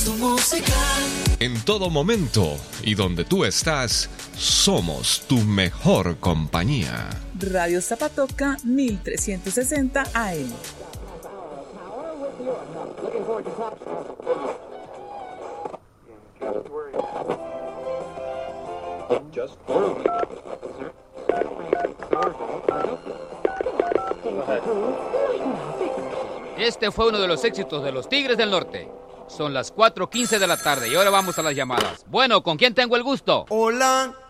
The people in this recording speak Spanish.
Tu música. En todo momento y donde tú estás, somos tu mejor compañía. Radio Zapatoca 1360 AM. Este fue uno de los éxitos de los Tigres del Norte. Son las 4:15 de la tarde y ahora vamos a las llamadas. Bueno, ¿con quién tengo el gusto? Hola,